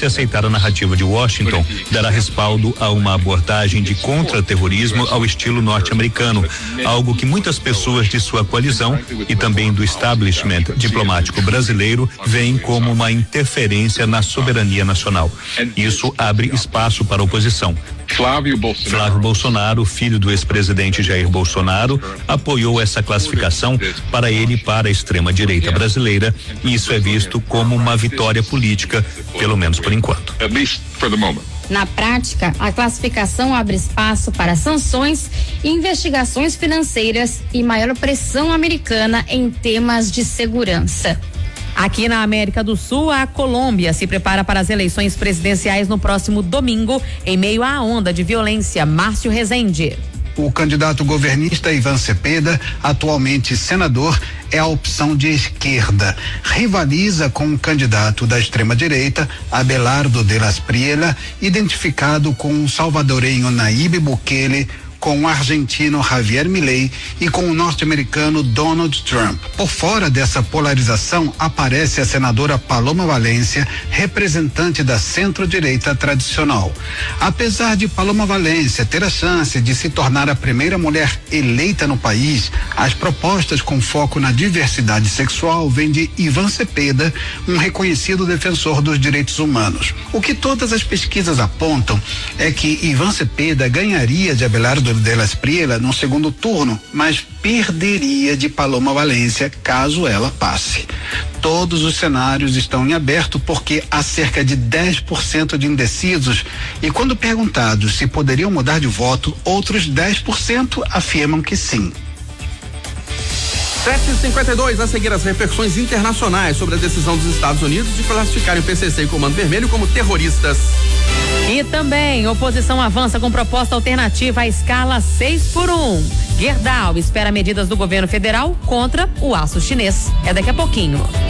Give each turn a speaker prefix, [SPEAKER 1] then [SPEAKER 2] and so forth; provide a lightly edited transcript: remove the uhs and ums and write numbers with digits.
[SPEAKER 1] se aceitar a narrativa de Washington, dará respaldo a uma abordagem de contra-terrorismo ao estilo norte-americano, algo que muitas pessoas de sua coalizão e também do establishment diplomático brasileiro veem como uma interferência na soberania nacional. Isso abre espaço para a oposição. Flávio Bolsonaro, filho do ex-presidente Jair Bolsonaro, apoiou essa classificação para ele e para a extrema-direita brasileira, e isso é visto como uma vitória política, pelo menos por enquanto.
[SPEAKER 2] Na prática, a classificação abre espaço para sanções, investigações financeiras e maior pressão americana em temas de segurança.
[SPEAKER 3] Aqui na América do Sul, a Colômbia se prepara para as eleições presidenciais no próximo domingo, em meio à onda de violência. Márcio Rezende.
[SPEAKER 4] O candidato governista Iván Cepeda, atualmente senador, é a opção de esquerda. Rivaliza com o candidato da extrema-direita, Abelardo de las Priela, identificado com o salvadorenho Nayib Bukele, com o argentino Javier Milei e com o norte-americano Donald Trump. Por fora dessa polarização aparece a senadora Paloma Valência, representante da centro-direita tradicional. Apesar de Paloma Valência ter a chance de se tornar a primeira mulher eleita no país, as propostas com foco na diversidade sexual vêm de Iván Cepeda, um reconhecido defensor dos direitos humanos. O que todas as pesquisas apontam é que Iván Cepeda ganharia de Abelardo de las Priela no segundo turno, mas perderia de Paloma Valência caso ela passe. Todos os cenários estão em aberto porque há cerca de 10% de indecisos e quando perguntados se poderiam mudar de voto, outros 10% afirmam que sim.
[SPEAKER 5] 7h52, a seguir as repercussões internacionais sobre a decisão dos Estados Unidos de classificarem o PCC e Comando Vermelho como terroristas.
[SPEAKER 3] E também, oposição avança com proposta alternativa à escala 6x1. Gerdau espera medidas do governo federal contra o aço chinês. É daqui a pouquinho.